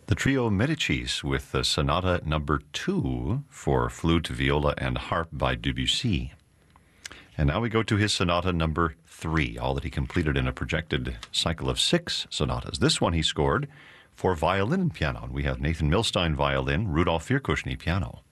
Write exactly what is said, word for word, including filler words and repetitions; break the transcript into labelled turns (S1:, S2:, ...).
S1: The trio Medicis with the Sonata Number Two for flute, viola, and harp by Debussy. And now we go to his Sonata Number Three, all that he completed in a projected cycle of six sonatas. This one he scored for violin and piano. And we have Nathan Milstein violin, Rudolf Virkushny piano.